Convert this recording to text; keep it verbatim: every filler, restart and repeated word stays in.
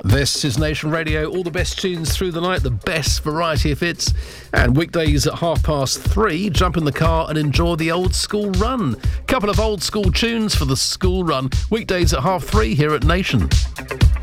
This is Nation Radio, all the best tunes through the night, the best variety of hits. And weekdays at half past three, jump in the car and enjoy the old school run. Couple of old school tunes for the school run. Weekdays at half three here at Nation.